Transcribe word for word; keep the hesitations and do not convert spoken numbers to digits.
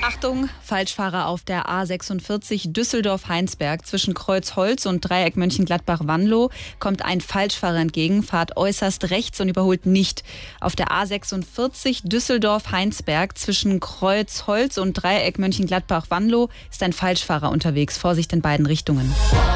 Achtung, Falschfahrer auf der A sechsundvierzig Düsseldorf-Heinsberg zwischen Kreuzholz und Dreieck Mönchengladbach-Wanlo kommt ein Falschfahrer entgegen, fahrt äußerst rechts und überholt nicht. Auf der A sechsundvierzig Düsseldorf-Heinsberg zwischen Kreuzholz und Dreieck Mönchengladbach-Wanlo ist ein Falschfahrer unterwegs. Vorsicht in beiden Richtungen.